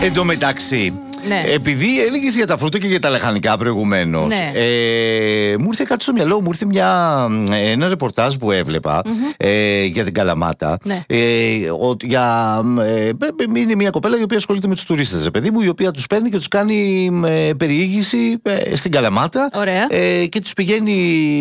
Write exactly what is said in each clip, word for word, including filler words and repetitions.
Εν τω μεταξύ, ναι. επειδή έλεγες για τα φρούτα και για τα λαχανικά προηγουμένως, ναι. ε, μου ήρθε κάτι στο μυαλό, μου ήρθε μια, ένα ρεπορτάζ που έβλεπα mm-hmm. ε, για την Καλαμάτα. Ναι. Ε, ο, για, ε, είναι μια κοπέλα η οποία ασχολείται με τους τουρίστες, παιδί μου, η οποία τους παίρνει και τους κάνει ε, περιήγηση ε, στην Καλαμάτα. Ε, και τους πηγαίνει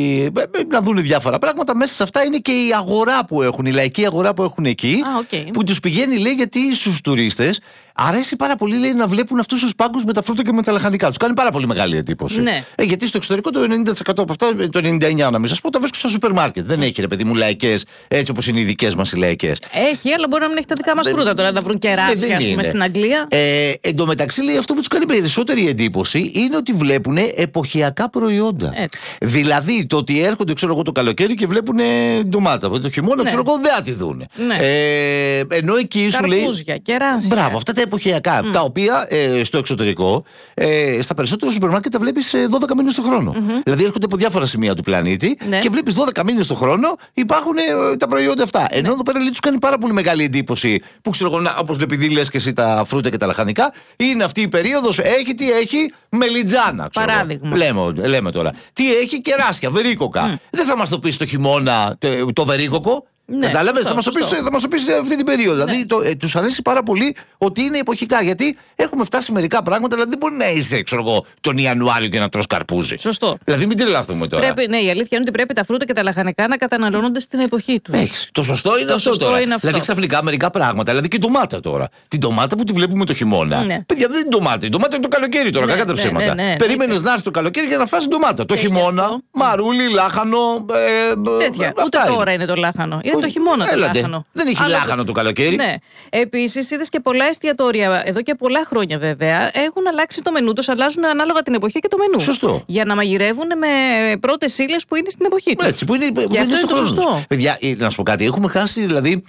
ε, να δουν διάφορα πράγματα. Μέσα σε αυτά είναι και η αγορά που έχουν, η λαϊκή αγορά που έχουν εκεί. Ah, okay. Που τους πηγαίνει, λέει, γιατί στους τουρίστες αρέσει πάρα πολύ, λέει, να βλέπουν αυτούς τους πάγκους με τα φρούτα και με τα λαχανικά. Τους κάνει πάρα πολύ μεγάλη εντύπωση. Ναι. Ε, γιατί στο εξωτερικό το ενενήντα τοις εκατό από αυτά, το ενενήντα εννιά τοις εκατό να μην σας πω, τα βρίσκω στα σούπερ μάρκετ. Δεν έχει, ρε παιδί μου, λαϊκές, έτσι όπως είναι οι δικές μας οι λαϊκές. Έχει, αλλά μπορεί να μην έχει τα δικά μας φρούτα τώρα, να βρουν κεράσια, ας πούμε, στην Αγγλία. Ε, εν τω μεταξύ, λέει, αυτό που τους κάνει περισσότερη εντύπωση είναι ότι βλέπουν εποχιακά προϊόντα. Έτσι. Δηλαδή, το ότι έρχονται, ξέρω εγώ, το καλοκαίρι και βλέπουν ντομάτα. Το χειμώνα, ναι. ξέρω εγώ, δεν θα τη δουν. Ναι. Ε, ενώ εκεί σου λέει. Καρπούζια, κεράσια. Μπράβο, αυτά τα εποχιακά. Mm. Τα οποία ε, στο εξωτερικό, ε, στα περισσότερα σούπερ μάρκετ τα βλέπεις ε, δώδεκα μήνες το χρόνο. Mm-hmm. Δηλαδή έρχονται από διάφορα σημεία του πλανήτη, ναι. και βλέπεις δώδεκα μήνες το χρόνο υπάρχουν ε, τα προϊόντα αυτά. Ενώ ναι. εδώ πέρα, λέει, τους κάνει πάρα πολύ μεγάλη εντύπωση που ξέρω εγώ, όπως επειδή λες και εσύ τα φρούτα και τα λαχανικά, είναι αυτή η περίοδος, έχει τι έχει, μελιτζάνα. Ξέρω. Παράδειγμα. Λέμε, λέμε τώρα. Τι έχει, κεράσια, βερίκοκα. Mm. Δεν θα μας το πεις το χειμώνα το, το βερίκοκο. Ναι, κατάλαβες, θα μας το πεις, θα μας το πεις αυτή την περίοδο. Ναι. Δηλαδή, το, ε, τους αρέσει πάρα πολύ ότι είναι εποχικά. Γιατί έχουμε φτάσει μερικά πράγματα, δηλαδή δεν μπορεί να είσαι, ξέρω εγώ, τον Ιανουάριο και να τρως καρπούζι. Σωστό. Δηλαδή, μην τρελαθούμε τώρα. Πρέπει, ναι, η αλήθεια είναι ότι πρέπει τα φρούτα και τα λαχανικά να καταναλώνονται στην εποχή τους. Έτσι. Το σωστό είναι το αυτό σωστό τώρα. Είναι αυτό. Δηλαδή, ξαφνικά μερικά πράγματα. Δηλαδή και η ντομάτα τώρα. Την ντομάτα που τη βλέπουμε το χειμώνα. Ναι. Παιδιά, δεν είναι ντομάτα. Η ντομάτα είναι το καλοκαίρι τώρα, ναι, κακά τα ψέματα. Ναι, ναι, ναι, περίμενες ναι, να έρθει το καλοκαίρι για να φας ντομάτα. Το χειμώνα, μαρούλι, λάχανο. Τέτοια. Ούτε τώρα είναι το λάχανο. Είναι το χειμώνα το λάχανο. Δεν έχει Αλλά... λάχανο το καλοκαίρι. Ναι. Επίσης, είδες και πολλά εστιατόρια, εδώ και πολλά χρόνια βέβαια, έχουν αλλάξει το μενού τους, αλλάζουν ανάλογα την εποχή και το μενού. Σωστό. Για να μαγειρεύουν με πρώτες ύλες που είναι στην εποχή τους. Έτσι, που είναι, που και είναι αυτό στο είναι το σωστό. Παιδιά, να σου πω κάτι, έχουμε χάσει δηλαδή.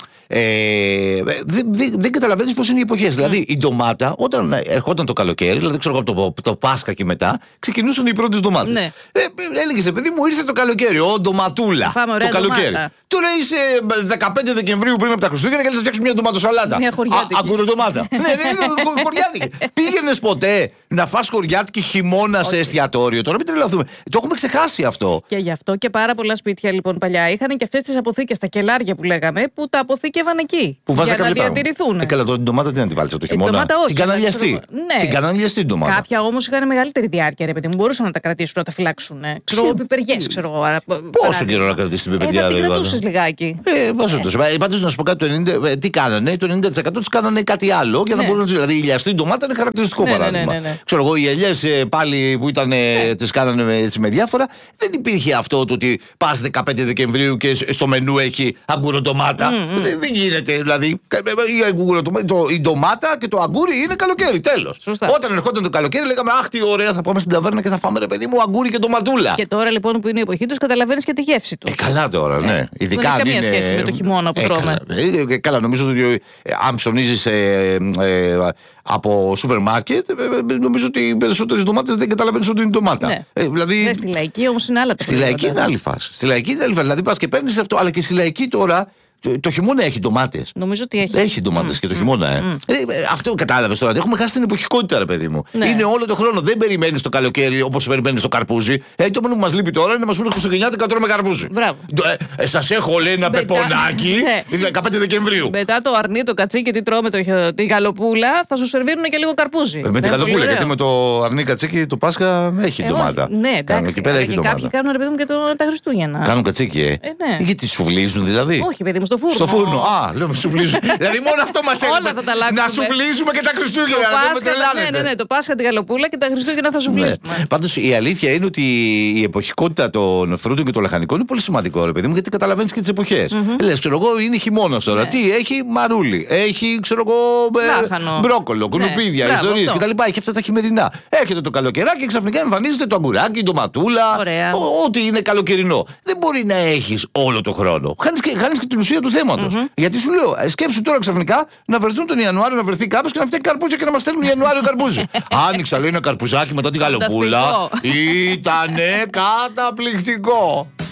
Ε, δεν δε, δε καταλαβαίνεις πώς είναι οι εποχές. Mm. Δηλαδή, η ντομάτα, όταν ερχόταν το καλοκαίρι, δηλαδή ξέρω από το, το Πάσχα και μετά, ξεκινούσαν οι πρώτες ντομάτες. Ναι. Ε, έλεγες, παιδί μου, ήρθε το καλοκαίρι, ο ντοματούλα. Το καλοκαίρι. Ντομάτα. Τώρα είσαι δεκαπέντε Δεκεμβρίου πριν από τα Χριστούγεννα και λες να φτιάξεις μια ντοματοσαλάτα. Μια χωριάτικη. Αγκουροντομάτα. Ναι, ναι, χωριάτικη. Πήγαινες ποτέ να φας χωριάτικη χειμώνα σε εστιατόριο? Τώρα μην τρελαθούμε. Το έχουμε ξεχάσει αυτό. Και γι' αυτό και πάρα πολλά σπίτια λοιπόν παλιά είχαν και αυτές τις αποθήκες, τα κελάρια που λέγαμε, που τα αποθήκευαν εκεί. Που για να διατηρηθούν. Ε, καλά, τώρα την ντομάτα τι να την βάλεις το χειμώνα? Την κάναν λιαστή. Ναι. Την κάναν λιαστή την ντομάτα. Κάποια όμως είχαν μεγαλύτερη διάρκεια, ρε παιδί μου, μπορούσαν να τα κρατήσουν, να τα φυλάξουν. Ξέρω εγώ, πιπεριές, ξέρω εγώ. Πόσο καιρό να κρατήσει την πιπεριά, ρε? Κρατούσες λιγάκι. Ε, πόσο τόσο. Πάντως να σου πω κάτι, το ενενήντα, τι κάνανε, το ενενήντα τοις εκατό τους κάνανε κάτι άλλο για να ναι. μπορούν να. Δηλαδή η λιαστή ντομάτα είναι χαρακτηριστικό ναι, παράδειγμα. Ναι, ναι, ναι. Ξέρω εγώ, οι ελιές πάλι που ήταν, ναι. τις κάνανε έτσι με διάφορα. Δεν υπήρχε αυτό το ότι πας δεκαπέντε Δεκεμβρίου και στο μενού έχει αγκουροντομάτα. Mm, mm. Δεν, δεν γίνεται. Δηλαδή η ντομάτα και το αγκούρι είναι καλοκαίρι. Τέλος. Όταν ερχόταν το καλοκαίρι, λέγαμε αχ, τι ωραία, θα πάμε στην ταβέρνα και θα φάμε, ρε παιδί μου, αγκούρι και ντοματούλα. Και τώρα λοιπόν που είναι η εποχή του, καταλαβαίνεις και τη γεύση του. Ε, καλά τώρα, ναι. Ε, Ειδικά δεν έχει καμία είναι... σχέση με το χειμώνα που ε, τρώμε. Καλά, ε, καλά, νομίζω ότι ε, αν ψωνίζεις ε, ε, από σούπερ μάρκετ, ε, νομίζω ότι οι περισσότερες ντομάτες δεν καταλαβαίνεις ότι είναι ντομάτα. Ναι. Ε, δηλαδή, ε, στη λαϊκή όμως είναι άλλα τα Στη λαϊκή είναι άλλη φάση. Στη λαϊκή είναι άλλη φάση. Δηλαδή πας και παίρνεις αυτό, αλλά και στη λαϊκή τώρα. Το, το χειμώνα έχει ντομάτες. Νομίζω ότι έχει. Έχει ντομάτες mm. και το χειμώνα, ε. Mm. Ε, ε, αυτό κατάλαβες τώρα. Έχουμε χάσει την εποχικότητα, ρε παιδί μου. Ναι. Είναι όλο το χρόνο. Δεν περιμένεις το καλοκαίρι όπως περιμένεις το καρπούζι. Ε, το μόνο που μας λείπει τώρα είναι να μας πούνε Χριστουγεννιάτικα τρώμε καρπούζι. Μπράβο. Ε, ε, σας έχω, λέει, ένα πεπονάκι δεκαπέντε Δεκεμβρίου. Μετά το αρνί, το κατσίκι, τι τρώμε, το, τη γαλοπούλα, θα σου σερβίρουν και λίγο καρπούζι. Ε, με τη γαλοπούλα, γιατί με το αρνί κατσίκι το Πάσχα έχει ε, ντομάτα. Ναι, εντάξει. Και κάποιοι κάνουν, ρε παιδί μου, και τα Χριστούγεννα. Κάνουν κατσίκι, ε. Γιατί σουβλίζουν δηλαδή? Όχι, παιδί μου, στο φούρνο. Στο φούρνο. Α, λέω με σουβλίζουν. Δηλαδή μόνο αυτό μας έλειπε. Να σουβλίζουμε και τα Χριστούγεννα. Ναι, ναι, ναι, το Πάσχα, τη γαλοπούλα και τα Χριστούγεννα θα σουβλίζουμε. Πάντως η αλήθεια είναι ότι η εποχικότητα των φρούτων και των λαχανικών είναι πολύ σημαντικό, ρε παιδί μου, γιατί καταλαβαίνεις και τις εποχές. Λες, ξέρω εγώ, είναι χειμώνας τώρα. Τι έχει? Μαρούλι. Έχει, ξέρω εγώ, μπρόκολο, κουνουπίδια, ιστορίες κτλ. Έχει αυτά τα χειμερινά. Έρχεται το καλοκαιράκι και ξαφνικά εμφανίζεται το αγκουράκι, το ματούλα. Ό,τι είναι καλοκαιρινό. Δεν μπορεί να έχεις όλο το χρόνο. Χάνεις και την ουσία του θέματος. Γιατί σου λέω, σκέψου τώρα ξαφνικά να βρεθούν τον Ιανουάριο, να βρεθεί κάποιος και να φτιάξει καρπούζια και να μας στέλνουν Ιανουάριο καρπούζι. Άνοιξα, λέει, ένα καρπουζάκι μετά την γαλοπούλα. Ήτανε καταπληκτικό.